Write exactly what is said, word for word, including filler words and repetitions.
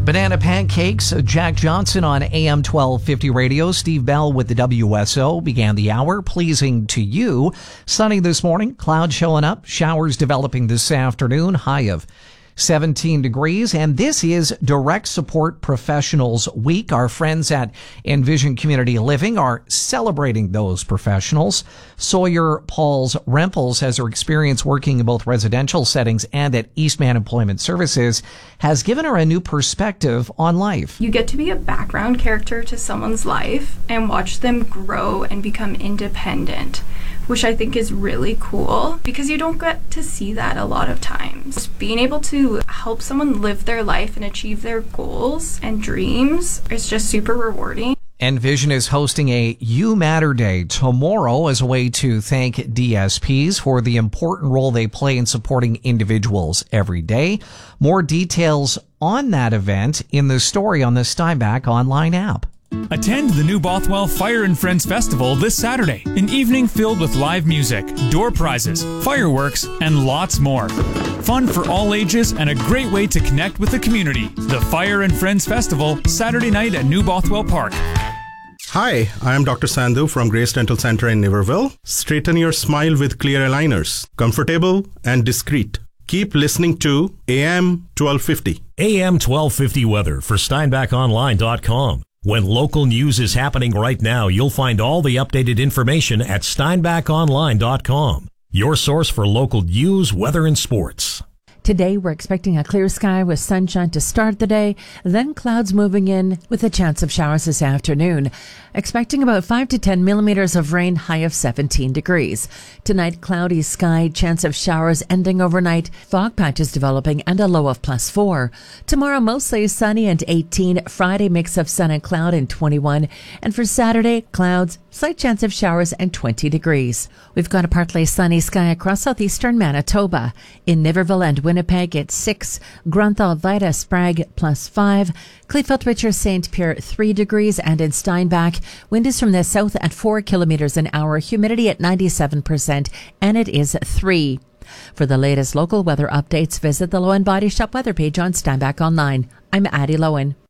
Banana Pancakes, Jack Johnson on A M twelve fifty radio. Steve Bell with the W S O began the hour. Pleasing to you. Sunny this morning, clouds showing up, showers developing this afternoon, high of seventeen degrees. And this is Direct Support Professionals Week. Our friends at Envision Community Living are celebrating those professionals. Sawyer Pauls Rempels has her experience working in both residential settings and at Eastman Employment Services has given her a new perspective on life. You get to be a background character to someone's life and watch them grow and become independent, which I think is really cool because you don't get to see that a lot of times. Just being able to help someone live their life and achieve their goals and dreams is just super rewarding. Envision is hosting a You Matter Day tomorrow as a way to thank D S Ps for the important role they play in supporting individuals every day. More details on that event in the story on the Steinbach online app. Attend the New Bothwell Fire and Friends Festival this Saturday, an evening filled with live music, door prizes, fireworks, and lots more. Fun for all ages and a great way to connect with the community. The Fire and Friends Festival, Saturday night at New Bothwell Park. Hi, I am Doctor Sandhu from Grace Dental Center in Niverville. Straighten your smile with clear aligners. Comfortable and discreet. Keep listening to A M twelve fifty. A M twelve fifty weather for Steinbach Online dot com. When local news is happening right now, you'll find all the updated information at Steinbach Online dot com. Your source for local news, weather, and sports. Today, we're expecting a clear sky with sunshine to start the day, then clouds moving in with a chance of showers this afternoon. Expecting about five to ten millimeters of rain, high of seventeen degrees. Tonight, cloudy sky, chance of showers ending overnight, fog patches developing, and a low of plus four. Tomorrow, mostly sunny and eighteen. Friday, mix of sun and cloud and twenty-one. And for Saturday, clouds, slight chance of showers and twenty degrees. We've got a partly sunny sky across southeastern Manitoba. In Niverville and Winnipeg, it's six. Grunthal, Vida, Sprague, plus five. Kleefeld, Richard, Saint Pierre, three degrees. And in Steinbach, wind is from the south at four kilometers an hour. Humidity at ninety-seven percent. And it is three. For the latest local weather updates, visit the Lowen Body Shop weather page on Steinbach Online. I'm Addie Lowen.